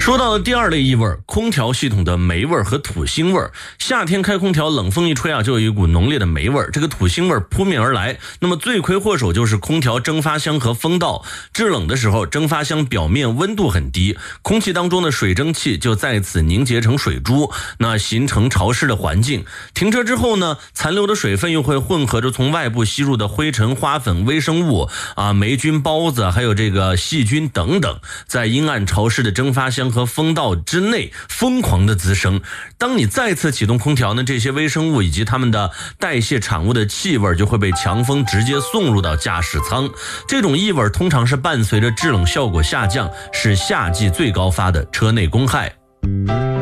说到了第二类异味，空调系统的霉味和土腥味。夏天开空调，冷风一吹啊，就有一股浓烈的霉味，这个土腥味扑面而来。那么罪魁祸首就是空调蒸发箱和风道。制冷的时候，蒸发箱表面温度很低，空气当中的水蒸气就在此凝结成水珠，那形成潮湿的环境。停车之后呢，残留的水分又会混合着从外部吸入的灰尘、花粉、微生物霉菌、孢子，还有这个细菌等等，在阴暗潮湿的蒸发箱和风道之内疯狂的滋生。当你再次启动空调呢，这些微生物以及它们的代谢产物的气味就会被强风直接送入到驾驶舱。这种异味通常是伴随着制冷效果下降，是夏季最高发的车内公害。